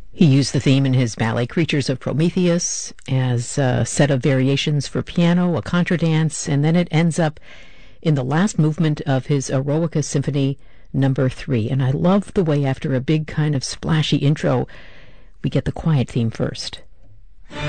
He used the theme in his ballet Creatures of Prometheus as a set of variations for piano, a contradance, and then it ends up in the last movement of his Eroica Symphony Number 3. And I love the way after a big kind of splashy intro, we get the quiet theme first.